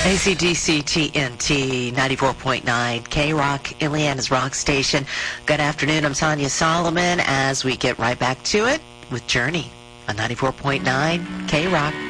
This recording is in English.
ACDC TNT 94.9 K-Rock, Indiana's rock station. Good afternoon, I'm Tanya Solomon as we get right back to it with Journey on 94.9 K-Rock.